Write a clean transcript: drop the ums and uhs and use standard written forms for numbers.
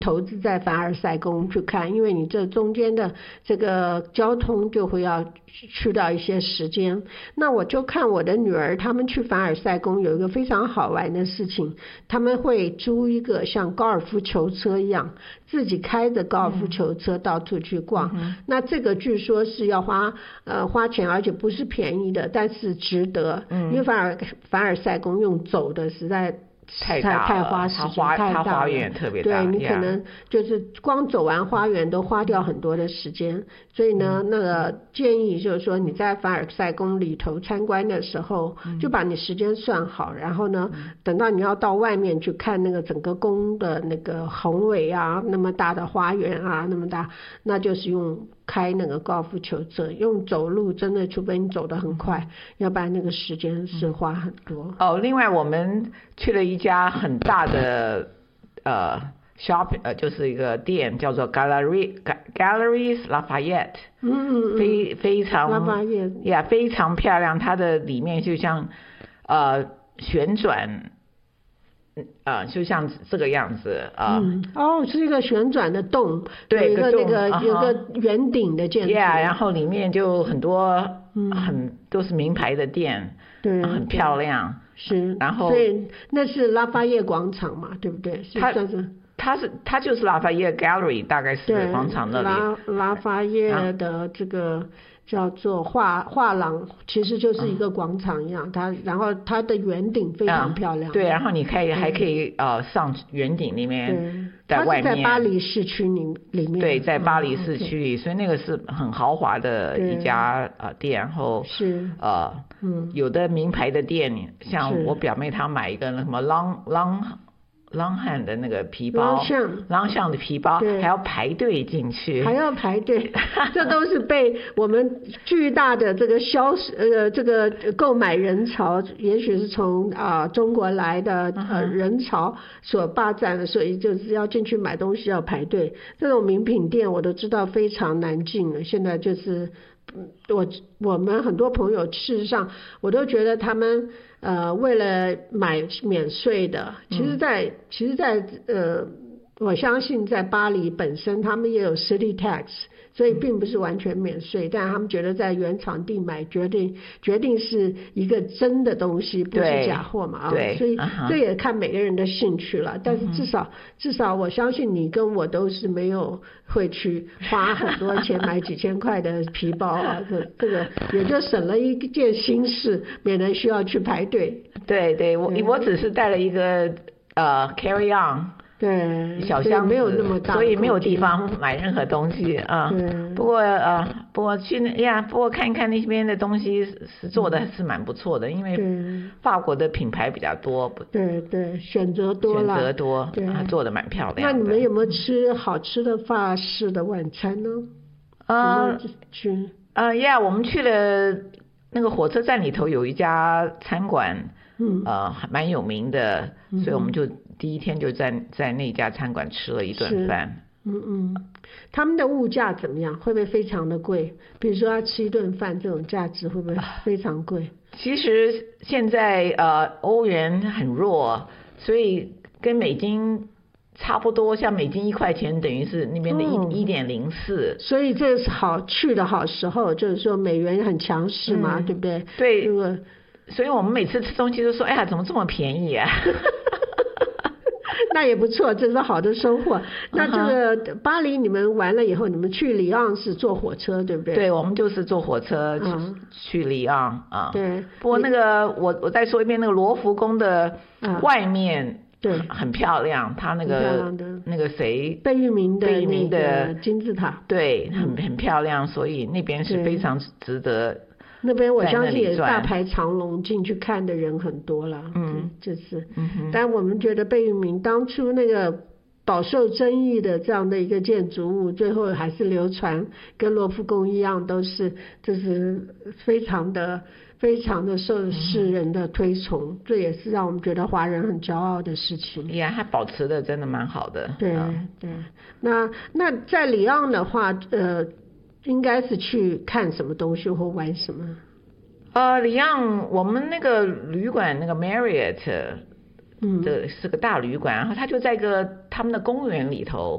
投资在凡尔赛宫去看，因为你这中间的这个交通就会要去到一些时间。那我就看我的女儿他们去凡尔赛宫有一个非常好玩的事情，他们会租一个像高尔夫球车一样，自己开着高尔夫球车到处去逛。那这个据说是要花钱，而且不是便宜的，但是值得。因为凡尔赛宫用走的实在太花时间，太大了， 花园特别大， 对，你可能就是光走完花园都花掉很多的时间。所以呢，那个建议就是说你在凡尔赛宫里头参观的时候，就把你时间算好，然后呢，等到你要到外面去看那个整个宫的那个宏伟啊，那么大的花园啊，那么大，那就是用开那个高尔夫球车，用走路真的，除非你走得很快，要不然那个时间是花很多。 另外我们去了一家很大的就是一个店叫做 Galeries Lafayette， 非常 Lafayette， 非常漂亮，它的里面就像旋转。就像这个样子是一个旋转的洞， 对， 有一个圆顶的建筑， 然后里面就很多都是名牌的店， 对， 很漂亮， 是， 然后所以那是拉法叶广场嘛，对不对？ 它就是拉法叶 Gallery， 大概是广场那里。 拉法叶的这个叫做画廊，其实就是一个广场一样，然后它的圆顶非常漂亮。 对，然后你还可以上圆顶里面，在外面。 它是在巴黎市区里面。 对，在巴黎市区里，所以那个是很豪华的一家店，然后是有的名牌的店，像我表妹她买一个那什么Langham 的那个皮包，Langham的皮包还要排队进去， 还要排队，这都是被我们巨大的这个这个购买人潮，也许是从中国来的人潮所霸占的，所以就是要进去买东西要排队。这种名品店我都知道非常难进了，现在就是我们很多朋友，事实上我都觉得他们为了买免税的，其实在我相信在巴黎本身他们也有 city tax， 所以并不是完全免税，但他们觉得在原场地买决定是一个真的东西，不是假货嘛， 对， 所以这也看每个人的兴趣了。但是至少我相信你跟我都是没有会去花很多钱买几千块的皮包这个也就省了一件心事，免得需要去排队。 对，我只是带了一个carry on。 对， 小箱子没有那么大， 所以没有地方买任何东西不过不过看一看那边的东西是做的是蛮不错的，因为法国的品牌比较多， 对，选择多， 它做的蛮漂亮的。 那你们有没有吃好吃的法式的晚餐呢？ 我们去了那个火车站里头有一家餐馆，蛮有名的，所以我们就第一天就在那家餐馆吃了一顿饭。 他们的物价怎么样？会不会非常的贵？比如说要吃一顿饭，这种价值会不会非常贵？ 其实现在欧元很弱，所以跟美金差不多，像美金1块钱等于是那边的1.04， 所以这是去的好时候，就是说美元很强势嘛，对不对？ 对，所以我们每次吃东西都说，哎呀，怎么这么便宜啊？ 那也不错，这是好的收获。那这个巴黎你们完了以后，你们去里昂是坐火车，对不对？ 对，我们就是坐火车去里昂对。 不过那个我再说一遍，那个罗浮宫的外面对很漂亮，它那个谁贝聿铭的金字塔， 对，很漂亮，所以那边是非常值得。 那边我相信也大排长龙，进去看的人很多了。但我们觉得贝聿铭当初那个饱受争议的这样的一个建筑物，最后还是流传，跟罗浮宫一样，就是非常的受世人的推崇，这也是让我们觉得华人很骄傲的事情。 它保持的真的蛮好的。 对。那在里昂的话，应该是去看什么东西或玩什么？ 里昂我们那个旅馆那个 Marriott，是个大旅馆，然后它就在他们的公园里头，